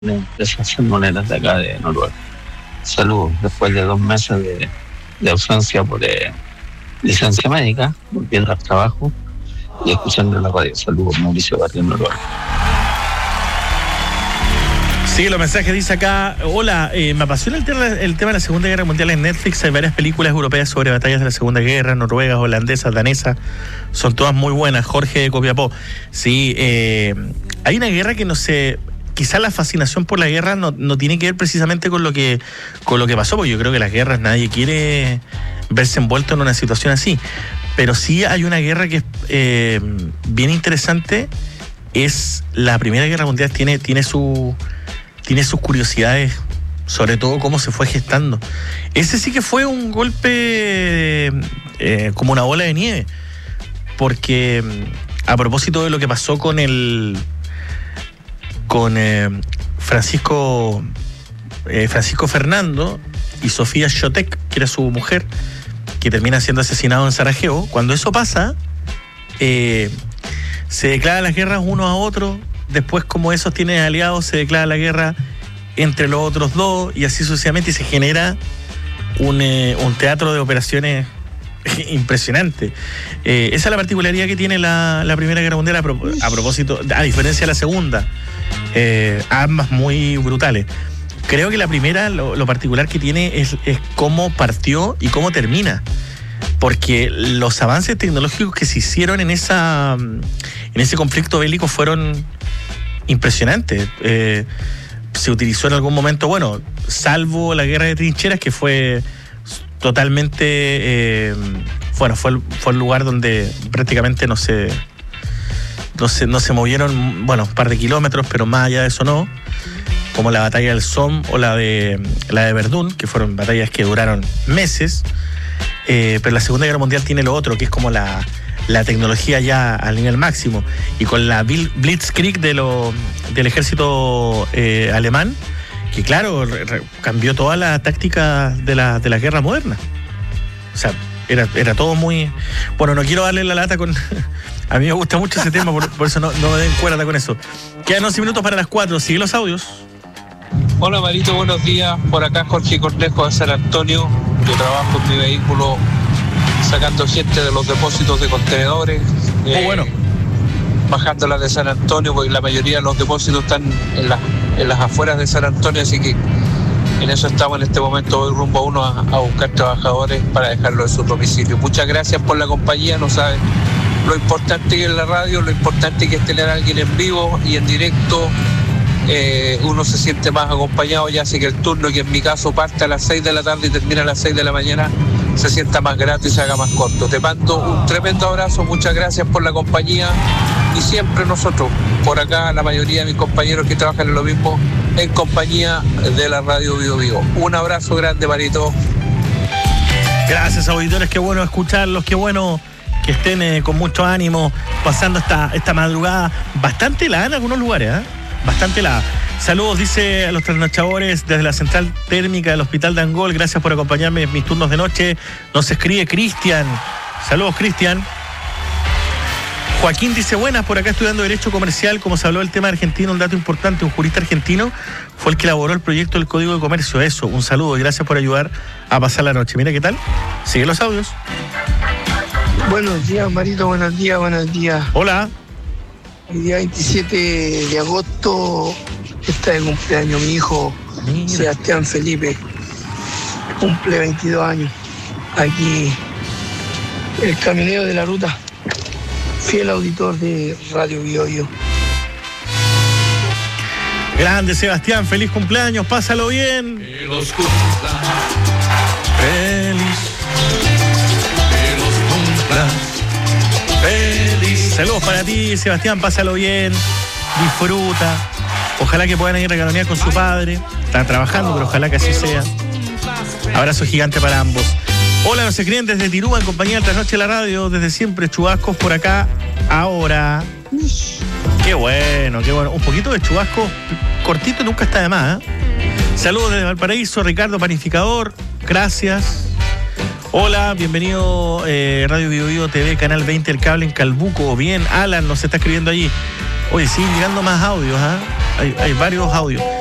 de esas monedas de acá de Noruega. Saludos, después de 2 meses de ausencia por licencia médica, volviendo al trabajo y escuchando la radio. Saludos, Mauricio Barrio, Noruega. Sí, los mensajes dice acá, hola, me apasiona el tema de la Segunda Guerra Mundial en Netflix. Hay varias películas europeas sobre batallas de la Segunda Guerra, noruegas, holandesas, danesas, son todas muy buenas. Jorge de Copiapó. Sí, hay una guerra que no sé, quizás la fascinación por la guerra no tiene que ver precisamente con lo que pasó, porque yo creo que las guerras nadie quiere verse envuelto en una situación así, pero sí hay una guerra que es bien interesante. Es la Primera Guerra Mundial, tiene sus curiosidades, sobre todo cómo se fue gestando. Ese sí que fue un golpe como una bola de nieve, porque a propósito de lo que pasó con Francisco Fernando y Sofía Shotek, que era su mujer, que termina siendo asesinado en Sarajevo. Cuando eso pasa, se declaran las guerras uno a otro. Después, como esos tienen aliados, se declara la guerra entre los otros dos, y así sucesivamente, y se genera un teatro de operaciones impresionante. Esa es la particularidad que tiene la Primera Guerra Mundial, a propósito, a diferencia de la Segunda. Ambas muy brutales. Creo que la primera, lo particular que tiene es cómo partió y cómo termina, porque los avances tecnológicos que se hicieron en ese conflicto bélico fueron impresionantes. Se utilizó en algún momento, bueno, salvo la guerra de trincheras, que fue totalmente fue el lugar donde prácticamente no se movieron, bueno, un par de kilómetros, pero más allá de eso no, como la batalla del Somme o la de Verdún, que fueron batallas que duraron meses. Pero la Segunda Guerra Mundial tiene lo otro, que es como la tecnología ya al nivel máximo, y con la Blitzkrieg del ejército alemán, que claro, cambió toda la táctica de la guerra moderna. O sea, era todo muy... Bueno, no quiero darle la lata con... A mí me gusta mucho ese tema, por eso no me den cuerda con eso. Quedan 11 minutos para las 4, sigue los audios. Hola Marito, buenos días. Por acá Jorge Cornejo de San Antonio. Yo trabajo en mi vehículo sacando gente de los depósitos de contenedores. Bueno. Bajándolas de San Antonio, porque la mayoría de los depósitos están en las afueras de San Antonio, así que en eso estamos en este momento. Voy rumbo a uno a buscar trabajadores para dejarlos en sus domicilios. Muchas gracias por la compañía. No saben lo importante que es la radio, lo importante que es tener a alguien en vivo y en directo. Uno se siente más acompañado, ya sé que el turno, que en mi caso parte a las 6 de la tarde y termina a las 6 de la mañana, se sienta más grato y se haga más corto. Te mando un tremendo abrazo, muchas gracias por la compañía, y siempre nosotros, por acá, la mayoría de mis compañeros que trabajan en lo mismo, en compañía de la Radio Bio Bio. Un abrazo grande, Marito. Gracias, auditores, qué bueno escucharlos, qué bueno que estén con mucho ánimo pasando esta madrugada bastante helada en algunos lugares, bastante helada. Saludos, dice a los trasnochadores desde la central térmica del Hospital de Angol. Gracias por acompañarme en mis turnos de noche. Nos escribe Cristian. Saludos, Cristian. Joaquín dice, buenas, por acá estudiando Derecho Comercial. Como se habló del tema argentino, un dato importante, un jurista argentino fue el que elaboró el proyecto del Código de Comercio. Eso, un saludo y gracias por ayudar a pasar la noche. Mira qué tal. Sigue los audios. Buenos días, Marito, buenos días. Hola. El día 27 de agosto está de cumpleaños mi hijo. Mira. Sebastián Felipe. Cumple 22 años. Aquí, el caminero de la ruta. Fiel auditor de Radio Bio Bio. Grande Sebastián, feliz cumpleaños, pásalo bien. Que los cumpla. Feliz. Que los cumpla. Feliz. Saludos para ti, Sebastián, pásalo bien, disfruta. Ojalá que puedan ir a canonear con su padre. Está trabajando, pero ojalá que así sea. Abrazo gigante para ambos. Hola, nos escriben desde Tirúa en compañía de Trasnoche de la Radio. Desde siempre, chubascos por acá, ahora. Qué bueno. Un poquito de chubasco cortito nunca está de más, Saludos desde Valparaíso, Ricardo Panificador. Gracias. Hola, bienvenido Radio Bio Bio TV, Canal 20, El Cable en Calbuco. Bien, Alan nos está escribiendo allí. Oye, siguen llegando más audios, hay varios audios.